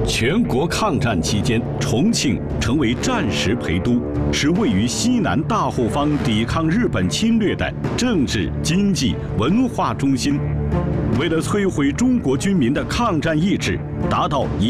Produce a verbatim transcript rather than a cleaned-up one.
全国抗战期间，重庆成为战时陪都，是位于西南大后方抵抗日本侵略的政治、经济、文化中心。为了摧毁中国军民的抗战意志，达到一